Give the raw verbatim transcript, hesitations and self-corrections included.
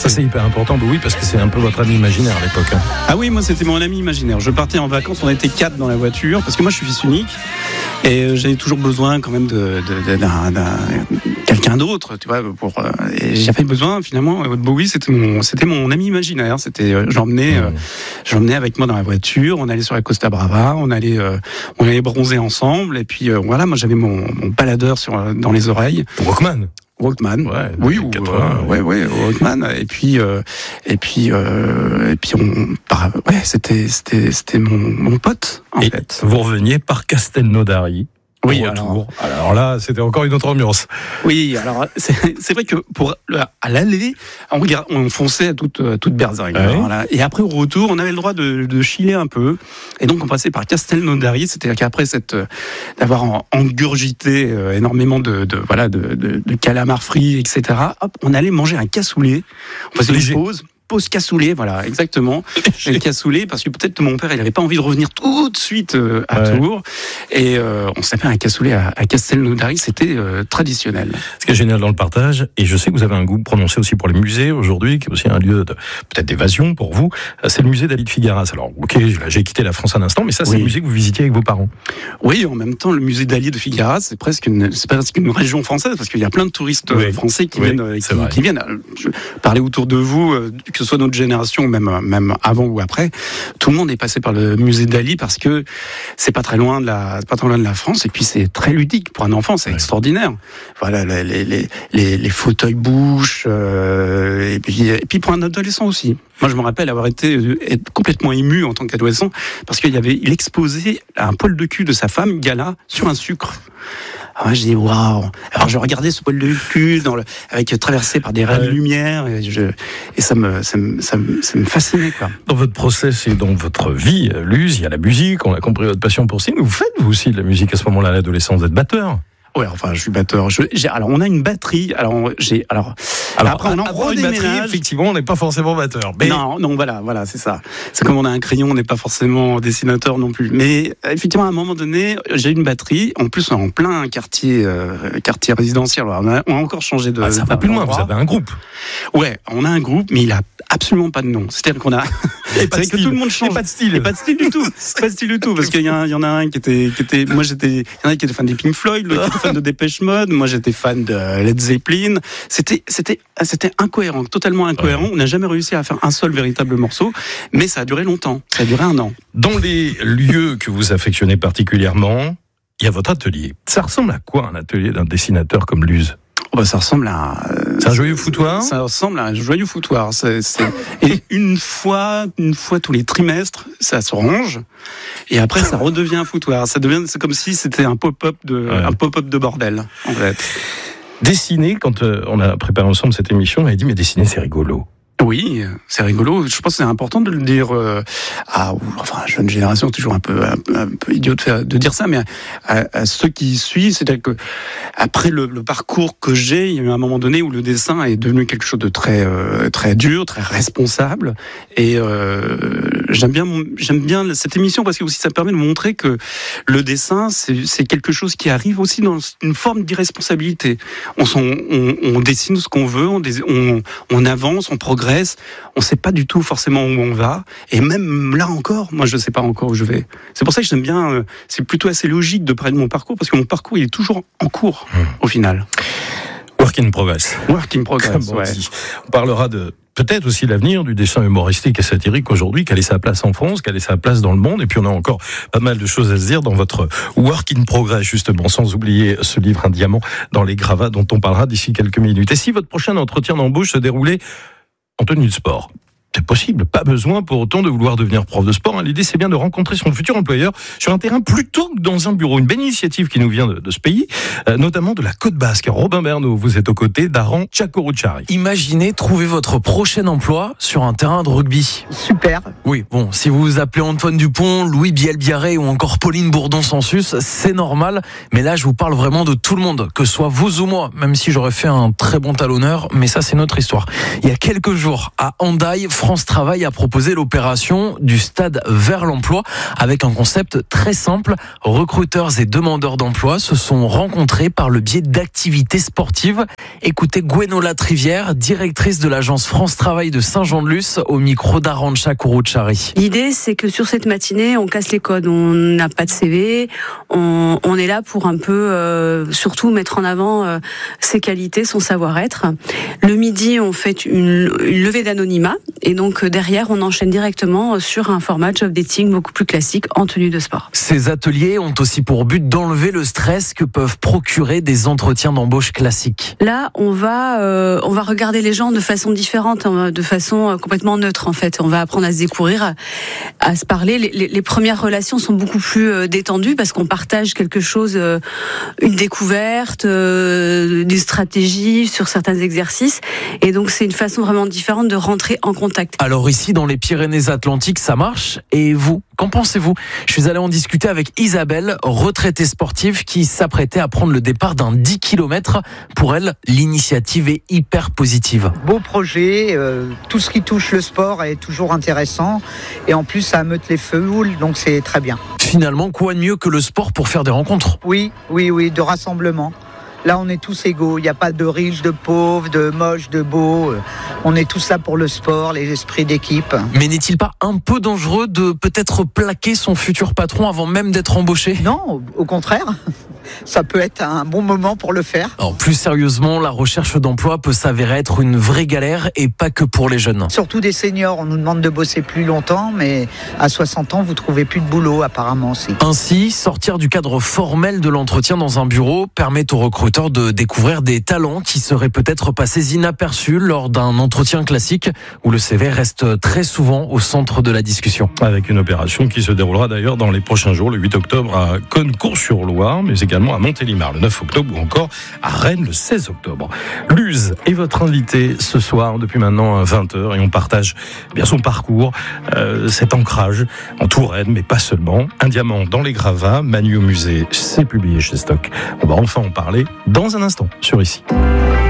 Ça c'est hyper important, oui, parce que c'est un peu votre ami imaginaire à l'époque. Hein. Ah oui, moi c'était mon ami imaginaire. Je partais en vacances, on était quatre dans la voiture, parce que moi je suis fils unique et euh, j'avais toujours besoin quand même de, de, de d'un, d'un quelqu'un d'autre, tu vois. Pour euh, et j'avais besoin finalement. Bowie, c'était mon, c'était mon ami imaginaire. C'était, euh, j'emmenais, euh, j'emmenais avec moi dans la voiture. On allait sur la Costa Brava, on allait, euh, on allait bronzer ensemble. Et puis euh, voilà, moi j'avais mon, mon baladeur sur dans les oreilles. Walkman. Walkman, ouais, oui, ou quatre-vingts, euh, ouais, ouais, Walkman. Et puis, euh, et puis, euh, et puis, on, bah, ouais, c'était, c'était, c'était mon, mon pote en et fait. Vous reveniez par Castelnaudary. Oui, retour. Alors, alors là, c'était encore une autre ambiance. Oui, alors c'est, c'est vrai que pour à l'aller, on regarde, on fonçait à toute à toute berzingue. Ah oui. Voilà. Et après au retour, on avait le droit de, de chiller un peu. Et donc on passait par Castelnaudary, c'est-à-dire qu'après cette d'avoir engurgité euh, énormément de, de voilà de, de, de calamars frits, et cetera. Hop, on allait manger un cassoulet. On faisait une pause. Pause cassoulet, voilà, exactement. Le cassoulet, parce que peut-être que mon père, il n'avait pas envie de revenir tout de suite euh, à ouais. Tours. Et euh, on s'appelait un cassoulet à, à Castelnaudary, c'était euh, traditionnel. Ce qui est génial dans le partage, et je sais que vous avez un goût prononcé aussi pour les musées aujourd'hui, qui est aussi un lieu de, peut-être d'évasion pour vous, c'est le musée d'Ali de Figueras. Alors, ok, j'ai quitté la France un instant, mais ça, c'est oui. le musée que vous visitiez avec vos parents. Oui, en même temps, le musée d'Ali de Figueras, c'est presque une, c'est presque une région française, parce qu'il y a plein de touristes oui. français qui oui, viennent, qui, qui viennent je, parler autour de vous, que ce soit notre génération, même même avant ou après, tout le monde est passé par le musée d'Ali parce que c'est pas très loin de la, c'est pas très loin de la France et puis c'est très ludique pour un enfant, c'est ouais. extraordinaire. Voilà les les les, les fauteuils bouches euh, et puis et puis pour un adolescent aussi. Moi je me rappelle avoir été être complètement ému en tant qu'adolescent parce qu'il y avait il exposait un poil de cul de sa femme Gala sur un sucre. Alors je dis waouh. Alors je regardais ce poil de cul dans le, avec traversé par des raies ouais. de lumière et, je, et ça me ça me, ça me ça me fascinait quoi. Dans votre process et dans votre vie, Luz, il y a la musique. On a compris votre passion pour ça. Mais vous faites vous aussi de la musique à ce moment-là, à l'adolescence, vous êtes batteur. Ouais, enfin, je suis batteur. Je, j'ai, alors, on a une batterie. Alors, j'ai, alors, alors après, on en prend une batterie. Effectivement, on n'est pas forcément batteur. Mais... Non, non, voilà, voilà, c'est ça. C'est comme on a un crayon, on n'est pas forcément dessinateur non plus. Mais effectivement, à un moment donné, j'ai une batterie. En plus, on est en plein quartier, euh, quartier résidentiel. Alors, on, a, on a encore changé de. Ah, ça va plus loin. Vous avez un groupe. Ouais, on a un groupe, mais il a absolument pas de nom. C'est-à-dire qu'on a. C'est vrai que tout le monde change. Et pas de style. Et pas de style du tout. Pas de style du tout, parce qu'il y, a, il y en a un qui était, qui était. Moi, j'étais. Il y en a qui était fan des Pink Floyd, l'autre qui était fan de Dépêche Mode. Moi, j'étais fan de Led Zeppelin. C'était, c'était, c'était incohérent, totalement incohérent. Ouais. On n'a jamais réussi à faire un seul véritable morceau, mais ça a duré longtemps. Ça a duré un an. Dans les lieux que vous affectionnez particulièrement, il y a votre atelier. Ça ressemble à quoi un atelier d'un dessinateur comme Luz ? Oh bah ça ressemble à. Euh, c'est un joyeux foutoir. Ça ressemble à un joyeux foutoir. C'est, c'est... Et une fois, une fois tous les trimestres, ça se range. Et après, ça redevient un foutoir. Ça devient, c'est comme si c'était un pop-up de, ouais. un pop-up de bordel, en fait. Dessiner, quand euh, on a préparé ensemble cette émission, on a dit mais dessiner c'est rigolo. Oui, c'est rigolo. Je pense que c'est important de le dire euh, à, enfin, à la jeune génération, c'est toujours un peu, un peu, un peu idiot de, faire, de dire ça, mais à, à ceux qui suivent, c'est-à-dire que après le, le parcours que j'ai, il y a eu un moment donné où le dessin est devenu quelque chose de très, euh, très dur, très responsable. Et euh, j'aime bien, j'aime bien cette émission parce que aussi ça permet de montrer que le dessin, c'est, c'est quelque chose qui arrive aussi dans une forme d'irresponsabilité. On, on, on dessine ce qu'on veut, on, on, on avance, on progresse. On ne sait pas du tout forcément où on va, et même là encore, moi je ne sais pas encore où je vais. C'est pour ça que j'aime bien, euh, c'est plutôt assez logique de parler de mon parcours, parce que mon parcours il est toujours en cours, mmh. au final. Work in progress. Work in progress, on, ouais. on parlera de peut-être aussi l'avenir du dessin humoristique et satirique aujourd'hui, quelle est sa place en France, quelle est sa place dans le monde, et puis on a encore pas mal de choses à se dire dans votre Work in Progress, justement, sans oublier ce livre, Un diamant dans les gravats, dont on parlera d'ici quelques minutes. Et si votre prochain entretien d'embauche se déroulait en tenue de sport, c'est possible, pas besoin pour autant de vouloir devenir prof de sport. L'idée, c'est bien de rencontrer son futur employeur sur un terrain plutôt que dans un bureau. Une belle initiative qui nous vient de, de ce pays, euh, notamment de la Côte Basque. Robin Bernot, vous êtes aux côtés d'Aran Chakorouchari. Imaginez trouver votre prochain emploi sur un terrain de rugby. Super. Oui, bon, si vous vous appelez Antoine Dupont, Louis Bielbiarré ou encore Pauline Bourdon-Sansus, c'est normal. Mais là, je vous parle vraiment de tout le monde, que ce soit vous ou moi, même si j'aurais fait un très bon talonneur. Mais ça, c'est notre histoire. Il y a quelques jours, à Hendaye, France Travail a proposé l'opération du stade vers l'emploi avec un concept très simple. Recruteurs et demandeurs d'emploi se sont rencontrés par le biais d'activités sportives. Écoutez Gwenola Trivière, directrice de l'agence France Travail de Saint-Jean-de-Luz, au micro d'Arantxa Kuruchari. L'idée, c'est que sur cette matinée, on casse les codes. On n'a pas de C V. On, on est là pour un peu, euh, surtout mettre en avant euh, ses qualités, son savoir-être. Le midi, on fait une, une levée d'anonymat. Et donc, derrière, on enchaîne directement sur un format job dating beaucoup plus classique en tenue de sport. Ces ateliers ont aussi pour but d'enlever le stress que peuvent procurer des entretiens d'embauche classiques. Là, on va, euh, on va regarder les gens de façon différente, de façon complètement neutre en fait. On va apprendre à se découvrir, à, à se parler. Les, les, les premières relations sont beaucoup plus détendues parce qu'on partage quelque chose, euh, une découverte, euh, des stratégies sur certains exercices. Et donc, c'est une façon vraiment différente de rentrer en contact. Alors ici, dans les Pyrénées-Atlantiques, ça marche. Et vous, qu'en pensez-vous ? Je suis allé en discuter avec Isabelle, retraitée sportive, qui s'apprêtait à prendre le départ d'un dix kilomètres. Pour elle, l'initiative est hyper positive. Beau projet, euh, tout ce qui touche le sport est toujours intéressant. Et en plus, ça ameute les foules, donc c'est très bien. Finalement, quoi de mieux que le sport pour faire des rencontres ? Oui, oui, oui, de rassemblement. Là, on est tous égaux. Il n'y a pas de riches, de pauvres, de moches, de beaux. On est tous là pour le sport, les esprits d'équipe. Mais n'est-il pas un peu dangereux de peut-être plaquer son futur patron avant même d'être embauché ? Non, au contraire. Ça peut être un bon moment pour le faire. Alors, plus sérieusement, la recherche d'emploi peut s'avérer être une vraie galère et pas que pour les jeunes. Surtout des seniors. On nous demande de bosser plus longtemps, mais à soixante ans, vous trouvez plus de boulot apparemment aussi. Ainsi, sortir du cadre formel de l'entretien dans un bureau permet aux recruteurs de découvrir des talents qui seraient peut-être passés inaperçus lors d'un entretien classique où le C V reste très souvent au centre de la discussion. Avec une opération qui se déroulera d'ailleurs dans les prochains jours, le huit octobre à Cosne-Cours-sur-Loire, mais également à Montélimar le neuf octobre ou encore à Rennes le seize octobre. Luz est votre invité ce soir depuis maintenant vingt heures et on partage bien son parcours, euh, cet ancrage en Touraine, mais pas seulement. Un diamant dans les gravats, Manu au musée, c'est publié chez Stock. On va enfin en parler dans un instant sur Ici.